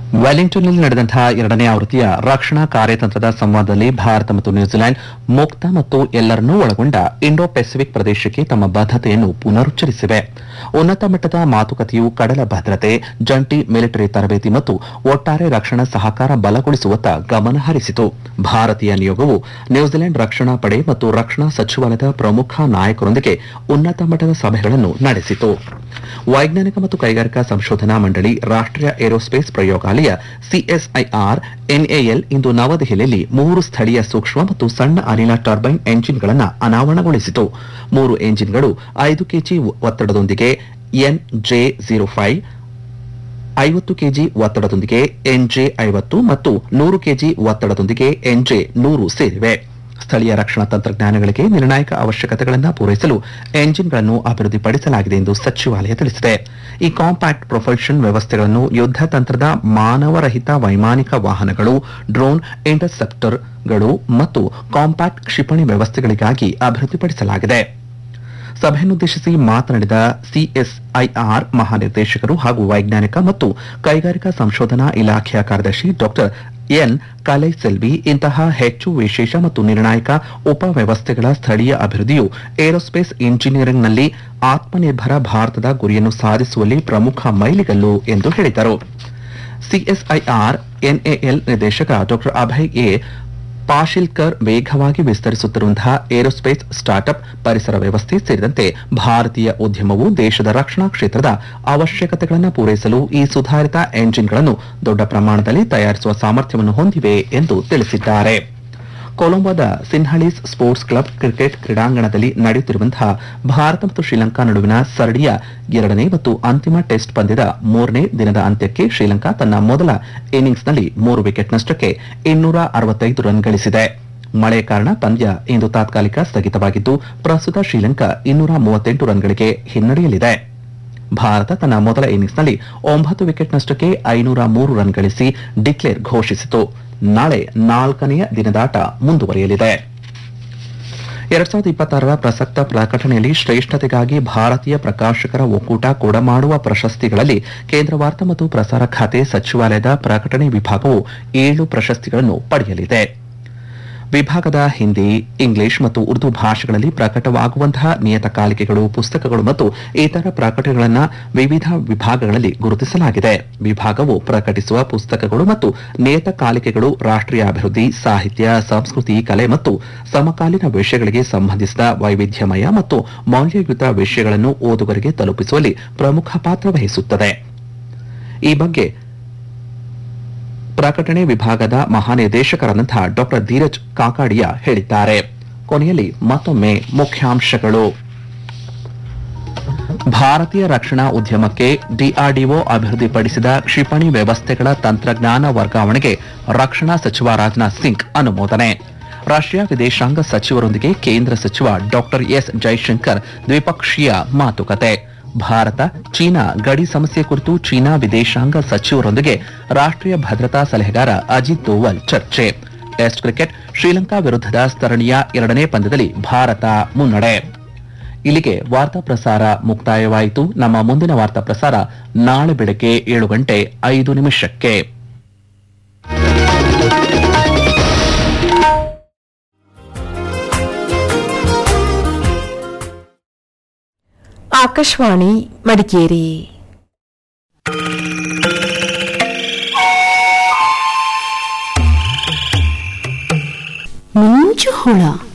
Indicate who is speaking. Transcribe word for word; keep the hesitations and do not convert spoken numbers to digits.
Speaker 1: ವೆಲ್ಲಿಂಗ್ಟನ್ನಲ್ಲಿ ನಡೆದಂತಹ ಎರಡನೇ ಆವೃತ್ತಿಯ ರಕ್ಷಣಾ ಕಾರ್ಯತಂತ್ರದ ಸಂವಾದದಲ್ಲಿ ಭಾರತ ಮತ್ತು ನ್ಯೂಜಿಲೆಂಡ್ ಮುಕ್ತ ಮತ್ತು ಎಲ್ಲರನ್ನೂ ಒಳಗೊಂಡ ಇಂಡೋ ಪೆಸಿಫಿಕ್ ಪ್ರದೇಶಕ್ಕೆ ತಮ್ಮ ಬದ್ಧತೆಯನ್ನು ಪುನರುಚ್ಚರಿಸಿವೆ. ಉನ್ನತ ಮಟ್ಟದ ಮಾತುಕತೆಯು ಕಡಲ ಭದ್ರತೆ, ಜಂಟಿ ಮಿಲಿಟರಿ ತರಬೇತಿ ಮತ್ತು ಒಟ್ಟಾರೆ ರಕ್ಷಣಾ ಸಹಕಾರ ಬಲಗೊಳಿಸುವತ್ತ ಗಮನ ಹರಿಸಿತು. ಭಾರತೀಯ ನಿಯೋಗವು ನ್ಯೂಜಿಲೆಂಡ್ ರಕ್ಷಣಾ ಪಡೆ ಮತ್ತು ರಕ್ಷಣಾ ಸಚಿವಾಲಯದ ಪ್ರಮುಖ ನಾಯಕರೊಂದಿಗೆ ಉನ್ನತ ಮಟ್ಟದ ಸಭೆಗಳನ್ನು ನಡೆಸಿತು. ವೈಜ್ಞಾನಿಕ ಮತ್ತು ಕೈಗಾರಿಕಾ ಸಂಶೋಧನಾ ಮಂಡಳಿ, ರಾಷ್ಟೀಯ ಏರೋಸ್ಪೇಸ್ ಪ್ರಯೋಗಾಲಯ ಸಿಎಸ್ಐಆರ್ ಎನ್ಎಎಲ್ ಇಂದು ನವದೆಹಲಿಯಲ್ಲಿ ಮೂರು ಸ್ಥಳೀಯ ಸೂಕ್ಷ್ಮ ಮತ್ತು ಸಣ್ಣ ಅನಿಲ ಟರ್ಬೈನ್ ಎಂಜಿನ್ಗಳನ್ನು ಅನಾವರಣಗೊಳಿಸಿತು. ಮೂರು ಎಂಜಿನ್ಗಳು ಐದು ಕೆಜಿ ಒತ್ತಡದೊಂದಿಗೆ ಎನ್ಜೆ ಜೀರೋ ಫೈವ್, ಐವತ್ತು ಕೆಜಿ ಒತ್ತಡದೊಂದಿಗೆ ಎನ್ಜೆ ಐವತ್ತು ಮತ್ತು ನೂರು ಕೆಜಿ ಒತ್ತಡದೊಂದಿಗೆ ಎನ್ಜೆ ನೂರು ಸೇರಿವೆ. ಸ್ಥಳೀಯ ರಕ್ಷಣಾ ತಂತ್ರಜ್ಞಾನಗಳಿಗೆ ನಿರ್ಣಾಯಕ ಅವಶ್ಯಕತೆಗಳನ್ನು ಪೂರೈಸಲು ಎಂಜಿನ್ಗಳನ್ನು ಅಭಿವೃದ್ಧಿಪಡಿಸಲಾಗಿದೆ ಎಂದು ಸಚಿವಾಲಯ ತಿಳಿಸಿದೆ. ಈ ಕಾಂಪ್ಯಾಕ್ಟ್ ಪ್ರೊಪಲ್ಷನ್ ವ್ಯವಸ್ಥೆಗಳನ್ನು ಯುದ್ಧ ತಂತ್ರದ ಮಾನವರಹಿತ ವೈಮಾನಿಕ ವಾಹನಗಳು, ಡ್ರೋನ್ ಇಂಟರ್ಸೆಪ್ಟರ್ಗಳು ಮತ್ತು ಕಾಂಪ್ಯಾಕ್ಟ್ ಕ್ಷಿಪಣಿ ವ್ಯವಸ್ಥೆಗಳಿಗಾಗಿ ಅಭಿವೃದ್ಧಿಪಡಿಸಲಾಗಿದೆ. ಸಭೆಯನ್ನುದ್ದೇಶಿಸಿ ಮಾತನಾಡಿದ ಸಿಎಸ್ಐಆರ್ ಮಹಾನಿರ್ದೇಶಕರು ಹಾಗೂ ವೈಜ್ಞಾನಿಕ ಮತ್ತು ಕೈಗಾರಿಕಾ ಸಂಶೋಧನಾ ಇಲಾಖೆಯ ಕಾರ್ಯದರ್ಶಿ ಡಾಕ್ಟರ್ ಎನ್ ಕಲೈಸೆಲ್ವಿ, ಇಂತಹ ಹೆಚ್ಚು ವಿಶೇಷ ಮತ್ತು ನಿರ್ಣಾಯಕ ಉಪವ್ಯವಸ್ಥೆಗಳ ಸ್ಥಳೀಯ ಅಭಿವೃದ್ಧಿಯು ಏರೋಸ್ಪೇಸ್ ಇಂಜಿನಿಯರಿಂಗ್ನಲ್ಲಿ ಆತ್ಮನಿರ್ಭರ ಭಾರತದ ಗುರಿಯನ್ನು ಸಾಧಿಸುವಲ್ಲಿ ಪ್ರಮುಖ ಮೈಲಿಗಲ್ಲು ಎಂದು ಹೇಳಿದರು. ಸಿಎಸ್ಐಆರ್ ಎನ್ಎಎಲ್ ನಿರ್ದೇಶಕ ಡಾಕ್ಟರ್ ಅಭಯ್ ಎ ಪಾಶಿಲ್ಕರ್ ವೇಗವಾಗಿ ವಿಸ್ತರಿಸುತ್ತಿರುವಂತಹ ಏರೋಸ್ಪೇಸ್ ಸ್ಟಾರ್ಟ್ಅಪ್, ಪರಿಸರ ವ್ಯವಸ್ಥೆ ಸೇರಿದಂತೆ ಭಾರತೀಯ ಉದ್ಯಮವು ದೇಶದ ರಕ್ಷಣಾ ಕ್ಷೇತ್ರದ ಅವಶ್ಯಕತೆಗಳನ್ನು ಪೂರೈಸಲು ಈ ಸುಧಾರಿತ ಎಂಜಿನ್ಗಳನ್ನು ದೊಡ್ಡ ಪ್ರಮಾಣದಲ್ಲಿ ತಯಾರಿಸುವ ಸಾಮರ್ಥ್ಯವನ್ನು ಹೊಂದಿವೆ ಎಂದು ತಿಳಿಸಿದ್ದಾರೆ. ಕೊಲಂಬೋದ ಸಿನ್ಹಳೀಸ್ ಸ್ಪೋರ್ಟ್ಸ್ ಕ್ಲಬ್ ಕ್ರಿಕೆಟ್ ಕ್ರೀಡಾಂಗಣದಲ್ಲಿ ನಡೆಯುತ್ತಿರುವಂತಹ ಭಾರತ ಮತ್ತು ಶ್ರೀಲಂಕಾ ನಡುವಿನ ಸರಣಿಯ ಎರಡನೇ ಮತ್ತು ಅಂತಿಮ ಟೆಸ್ಟ್ ಪಂದ್ಯದ ಮೂರನೇ ದಿನದ ಅಂತ್ಯಕ್ಕೆ ಶ್ರೀಲಂಕಾ ತನ್ನ ಮೊದಲ ಇನ್ನಿಂಗ್ಸ್ನಲ್ಲಿ ಮೂರು ವಿಕೆಟ್ ನಷ್ಟಕ್ಕೆ ಇನ್ನೂರ ಅರವತ್ತೈದು ರನ್ ಗಳಿಸಿದೆ. ಮಳೆ ಕಾರಣ ಪಂದ್ಯ ಇಂದು ತಾತ್ಕಾಲಿಕ ಸ್ಥಗಿತವಾಗಿದ್ದು, ಪ್ರಸ್ತುತ ಶ್ರೀಲಂಕಾ ಇನ್ನೂರ ಮೂವತ್ತೆಂಟು ರನ್ಗಳಿಗೆ ಹಿನ್ನಡೆಯಲಿದೆ. ಭಾರತ ತನ್ನ ಮೊದಲ ಇನ್ನಿಂಗ್ಸ್ನಲ್ಲಿ ಒಂಬತ್ತು ವಿಕೆಟ್ ನಷ್ಟಕ್ಕೆ ಐನೂರ ಮೂರು ರನ್ ಗಳಿಸಿ ಡಿಕ್ಲೇರ್ ಘೋಷಿಸಿತು. ನಾಳೆ ನಾಲ್ಕನೆಯ ದಿನದಾಟ ಮುಂದುವರಿಯಲಿದೆ. ಎರಡ್ ಸಾವಿರದ ಇಪ್ಪತ್ತಾರರ ಪ್ರಸಕ್ತ ಪ್ರಕಟಣೆಯಲ್ಲಿ ಶ್ರೇಷ್ಠತೆಗಾಗಿ ಭಾರತೀಯ ಪ್ರಕಾಶಕರ ಒಕ್ಕೂಟ ಕೊಡಮಾಡುವ ಪ್ರಶಸ್ತಿಗಳಲ್ಲಿ ಕೇಂದ್ರ ವಾರ್ತಾ ಮತ್ತು ಪ್ರಸಾರ ಖಾತೆ ಸಚಿವಾಲಯದ ಪ್ರಕಟಣೆ ವಿಭಾಗವು ಏಳು ಪ್ರಶಸ್ತಿಗಳನ್ನು ಪಡೆಯಲಿದೆ. ವಿಭಾಗದ ಹಿಂದಿ, ಇಂಗ್ಲಿಷ್ ಮತ್ತು ಉರ್ದು ಭಾಷೆಗಳಲ್ಲಿ ಪ್ರಕಟವಾಗುವಂತಹ ನಿಯತಕಾಲಿಕೆಗಳು, ಪುಸ್ತಕಗಳು ಮತ್ತು ಇತರ ಪ್ರಕಟಣೆಗಳನ್ನು ವಿವಿಧ ವಿಭಾಗಗಳಲ್ಲಿ ಗುರುತಿಸಲಾಗಿದೆ. ವಿಭಾಗವು ಪ್ರಕಟಿಸುವ ಪುಸ್ತಕಗಳು ಮತ್ತು ನಿಯತಕಾಲಿಕೆಗಳು ರಾಷ್ಟ್ರೀಯ ಅಭಿವೃದ್ಧಿ, ಸಾಹಿತ್ಯ, ಸಂಸ್ಕೃತಿ, ಕಲೆ ಮತ್ತು ಸಮಕಾಲೀನ ವಿಷಯಗಳಿಗೆ ಸಂಬಂಧಿಸಿದ ವೈವಿಧ್ಯಮಯ ಮತ್ತು ಮೌಲ್ಯಯುತ ವಿಷಯಗಳನ್ನು ಓದುಗರಿಗೆ ತಲುಪಿಸುವಲ್ಲಿ ಪ್ರಮುಖ ಪಾತ್ರ ವಹಿಸುತ್ತದೆ. ಈ ಬಗ್ಗೆ ಪ್ರಕಟಣೆ ವಿಭಾಗದ ಮಹಾನಿರ್ದೇಶಕರಾದಂತಹ ಡಾಕ್ಟರ್ ಧೀರಜ್ ಕಾಕಾಡಿಯಾ ಹೇಳಿದ್ದಾರೆ. ಕೊನೆಯಲ್ಲಿ ಮತ್ತೊಮ್ಮೆ ಮುಖ್ಯಾಂಶಗಳು. ಭಾರತೀಯ ರಕ್ಷಣಾ ಉದ್ಯಮಕ್ಕೆ ಡಿಆರ್ಡಿಒ ಅಭಿವೃದ್ಧಿಪಡಿಸಿದ ಕ್ಷಿಪಣಿ ವ್ಯವಸ್ಥೆಗಳ ತಂತ್ರಜ್ಞಾನ ವರ್ಗಾವಣೆಗೆ ರಕ್ಷಣಾ ಸಚಿವ ರಾಜನಾಥ್ ಸಿಂಗ್ ಅನುಮೋದನೆ. ರಷ್ಯಾ ವಿದೇಶಾಂಗ ಸಚಿವರೊಂದಿಗೆ ಕೇಂದ್ರ ಸಚಿವ ಡಾಕ್ಟರ್ ಎಸ್ ಜೈಶಂಕರ್ ದ್ವಿಪಕ್ಷೀಯ ಮಾತುಕತೆ. ಭಾರತ ಚೀನಾ ಗಡಿ ಸಮಸ್ಯೆ ಕುರಿತು ಚೀನಾ ವಿದೇಶಾಂಗ ಸಚಿವರೊಂದಿಗೆ ರಾಷ್ಟ್ರೀಯ ಭದ್ರತಾ ಸಲಹೆಗಾರ ಅಜಿತ್ ದೋವಲ್ ಚರ್ಚೆ. ಟೆಸ್ಟ್ ಕ್ರಿಕೆಟ್, ಶ್ರೀಲಂಕಾ ವಿರುದ್ಧದ ಸರಣಿಯ ಎರಡನೇ ಪಂದ್ಯದಲ್ಲಿ ಭಾರತ ಮುನ್ನಡೆ. ಇಲ್ಲಿಗೆ ವಾರ್ತಾ ಪ್ರಸಾರ ಮುಕ್ತಾಯವಾಯಿತು. ನಮ್ಮ ಮುಂದಿನ ವಾರ್ತಾ ಪ್ರಸಾರ ನಾಳೆ ಬೆಳಗ್ಗೆ ಏಳು ಗಂಟೆ ಐದು ನಿಮಿಷಕ್ಕೆ.
Speaker 2: ಆಕಾಶವಾಣಿ ಮಡಿಕೇರಿ. ಮಿಂಚು ಹುಳ